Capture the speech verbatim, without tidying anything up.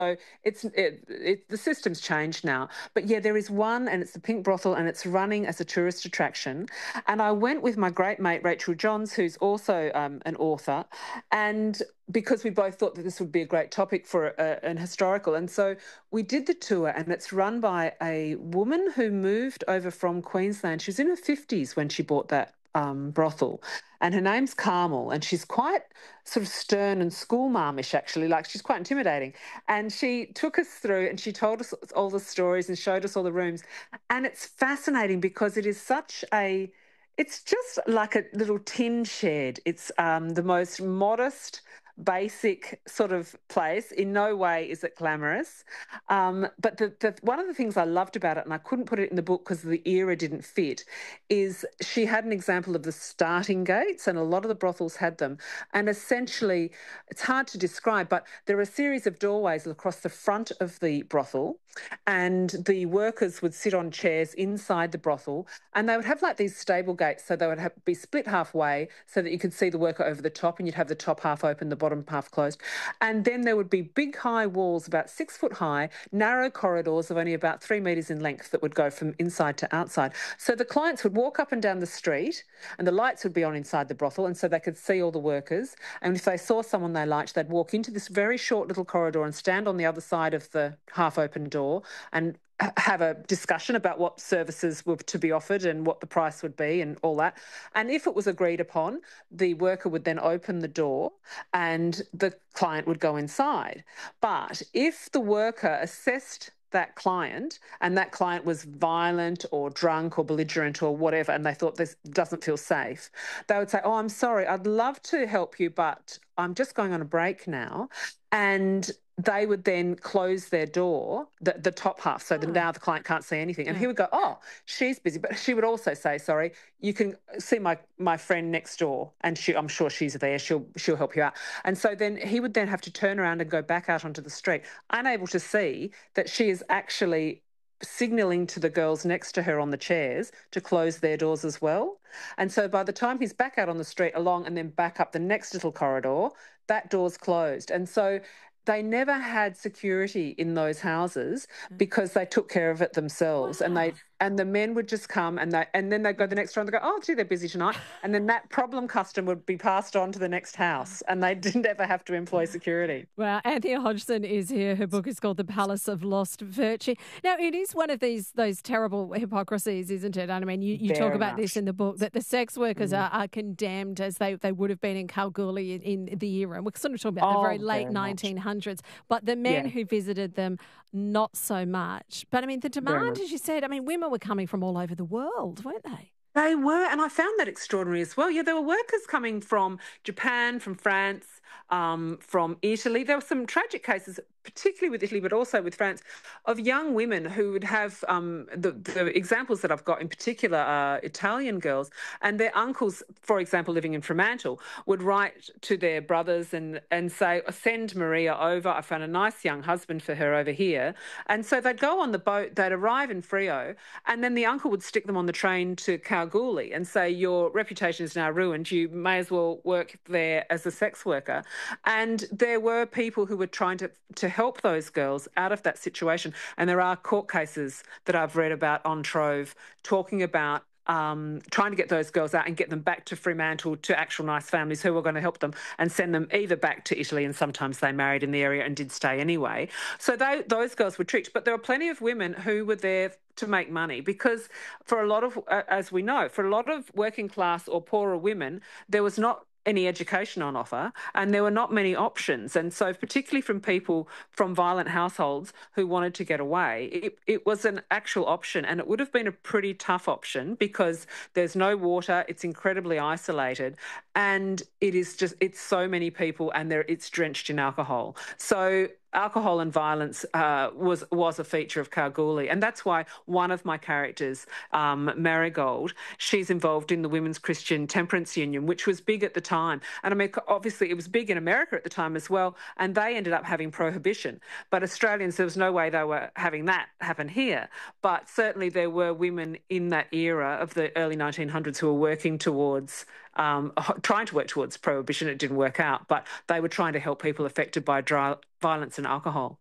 So it's it, it, the system's changed now. But yeah, there is one, and it's the Pink Brothel, and it's running as a tourist attraction. And I went with my great mate Rachel Johns, who's also um, an author, and because we both thought that this would be a great topic for a, an historical, and so we did the tour, and it's run by a woman who moved over from Queensland. She was in her fifties when she bought that um, brothel, and her name's Carmel, and she's quite sort of stern and schoolmarmish, actually, like she's quite intimidating. And she took us through and she told us all the stories and showed us all the rooms. And it's fascinating because it is such a, it's just like a little tin shed. It's um, the most modest, basic sort of place. In no way is it glamorous. Um, but the, the one of the things I loved about it, and I couldn't put it in the book because the era didn't fit, is she had an example of the starting gates, and a lot of the brothels had them. And essentially, it's hard to describe, but there are a series of doorways across the front of the brothel, and the workers would sit on chairs inside the brothel, and they would have like these stable gates, so they would have, be split halfway so that you could see the worker over the top, and you'd have the top half open, the bottom half closed. And then there would be big high walls, about six foot high, narrow corridors of only about three metres in length that would go from inside to outside. So the clients would walk up and down the street, and the lights would be on inside the brothel, and so they could see all the workers. And if they saw someone they liked, they'd walk into this very short little corridor and stand on the other side of the half-open door and have a discussion about what services were to be offered and what the price would be and all that. And if it was agreed upon, the worker would then open the door and the client would go inside. But if the worker assessed that client and that client was violent or drunk or belligerent or whatever, and they thought this doesn't feel safe, they would say, oh, I'm sorry, I'd love to help you, but I'm just going on a break now. And they would then close their door, the, the top half, so that Oh. now the client can't see anything. And Yeah. he would go, oh, she's busy. But she would also say, sorry, you can see my my friend next door, and she, I'm sure she's there. She'll she'll help you out. And so then he would then have to turn around and go back out onto the street, unable to see that she is actually signalling to the girls next to her on the chairs to close their doors as well. And so by the time he's back out on the street along and then back up the next little corridor, that door's closed. And so they never had security in those houses because they took care of it themselves. Wow. And they and the men would just come and they and then they'd go the next round and they go, oh, gee, they're busy tonight. And then that problem custom would be passed on to the next house, and they didn't ever have to employ security. Well, Anthea Hodgson is here. Her book is called The Palace of Lost Virtue. Now, it is one of these those terrible hypocrisies, isn't it? And I mean, you, you talk Very about much. this in the book, that the sex workers Mm. are, are condemned as they, they would have been in Kalgoorlie in, in the era. And we're sort of talking about the Oh, very late very much. nineteen hundreds. But the men Yeah. who visited them, not so much. But I mean, the Very demand, much. as you said, I mean, women were coming from all over the world, weren't they? They were, and I found that extraordinary as well. Yeah, there were workers coming from Japan, from France, um, from Italy. There were some tragic cases, particularly with Italy, but also with France, of young women who would have um, the, the examples that I've got in particular are Italian girls, and their uncles, for example, living in Fremantle, would write to their brothers and, and say, send Maria over. I found a nice young husband for her over here. And so they'd go on the boat, they'd arrive in Freo, and then the uncle would stick them on the train to Kalgoorlie and say, your reputation is now ruined. You may as well work there as a sex worker. And there were people who were trying to, to help those girls out of that situation. And there are court cases that I've read about on Trove talking about um, trying to get those girls out and get them back to Fremantle to actual nice families who were going to help them and send them either back to Italy, and sometimes they married in the area and did stay anyway. So they, those girls were tricked. But there were plenty of women who were there to make money because for a lot of, uh, as we know, for a lot of working class or poorer women, there was not any education on offer, and there were not many options. And so particularly from people from violent households who wanted to get away, it, it was an actual option, and it would have been a pretty tough option because there's no water, it's incredibly isolated, and it is just, it's so many people, and there it's drenched in alcohol. So alcohol and violence uh, was was a feature of Kalgoorlie, and that's why one of my characters, um, Marigold, she's involved in the Women's Christian Temperance Union, which was big at the time. And I mean, obviously it was big in America at the time as well, and they ended up having prohibition. But Australians, there was no way they were having that happen here. But certainly there were women in that era of the early nineteen hundreds who were working towards Um, trying to work towards prohibition. It didn't work out, but they were trying to help people affected by dry violence and alcohol.